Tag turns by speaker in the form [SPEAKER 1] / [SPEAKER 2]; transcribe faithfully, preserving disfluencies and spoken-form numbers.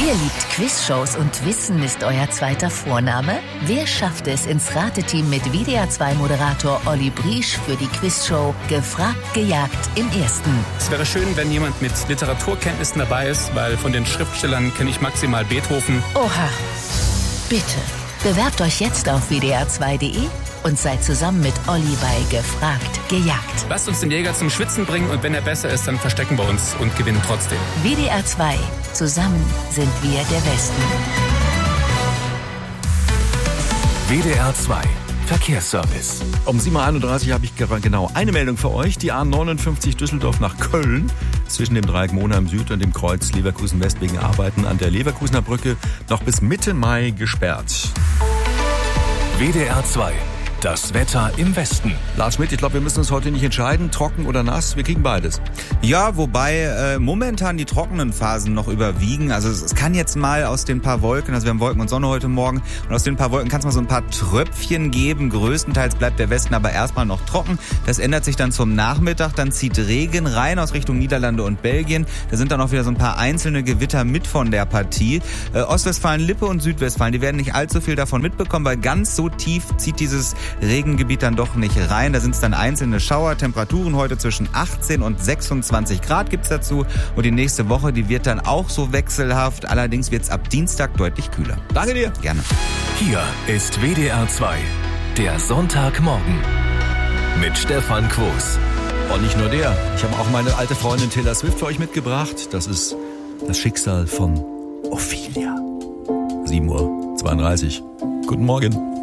[SPEAKER 1] Ihr liebt Quizshows und Wissen ist euer zweiter Vorname? Wer schafft es ins Rateteam mit W D R zwei Moderator Olli Briesch für die Quizshow Gefragt, gejagt im Ersten?
[SPEAKER 2] Es wäre schön, wenn jemand mit Literaturkenntnissen dabei ist, weil von den Schriftstellern kenne ich maximal Beethoven.
[SPEAKER 1] Oha, bitte. Bewerbt euch jetzt auf w d r zwei punkt de und seid zusammen mit Olli bei Gefragt, gejagt.
[SPEAKER 2] Lasst uns den Jäger zum Schwitzen bringen und wenn er besser ist, dann verstecken wir uns und gewinnen trotzdem.
[SPEAKER 1] W D R zwei. Zusammen sind wir der Westen.
[SPEAKER 3] W D R zwei Verkehrsservice.
[SPEAKER 4] Um sieben Uhr einunddreißig habe ich genau eine Meldung für euch. Die A neunundfünfzig Düsseldorf nach Köln zwischen dem Dreieck Monheim Süd und dem Kreuz Leverkusen West wegen Arbeiten an der Leverkusener Brücke noch bis Mitte Mai gesperrt.
[SPEAKER 3] W D R zwei. Das Wetter im Westen.
[SPEAKER 4] Lars Schmidt, ich glaube, wir müssen uns heute nicht entscheiden, trocken oder nass. Wir kriegen beides.
[SPEAKER 5] Ja, wobei äh, momentan die trockenen Phasen noch überwiegen. Also es, es kann jetzt mal aus den paar Wolken, also wir haben Wolken und Sonne heute Morgen, und aus den paar Wolken kann es mal so ein paar Tröpfchen geben. Größtenteils bleibt der Westen aber erstmal noch trocken. Das ändert sich dann zum Nachmittag. Dann zieht Regen rein aus Richtung Niederlande und Belgien. Da sind dann auch wieder so ein paar einzelne Gewitter mit von der Partie. Äh, Ostwestfalen, Lippe und Südwestfalen, die werden nicht allzu viel davon mitbekommen, weil ganz so tief zieht dieses Regengebiet dann doch nicht rein. Da sind es dann einzelne Schauer. Temperaturen heute zwischen achtzehn und sechsundzwanzig Grad gibt's dazu. Und die nächste Woche, die wird dann auch so wechselhaft. Allerdings wird's ab Dienstag deutlich kühler.
[SPEAKER 4] Danke dir.
[SPEAKER 5] Gerne.
[SPEAKER 3] Hier ist W D R zwei. Der Sonntagmorgen. Mit Stefan Quos.
[SPEAKER 4] Und nicht nur der. Ich habe auch meine alte Freundin Taylor Swift für euch mitgebracht. Das ist das Schicksal von Ophelia. sieben Uhr zweiunddreißig. Guten Morgen.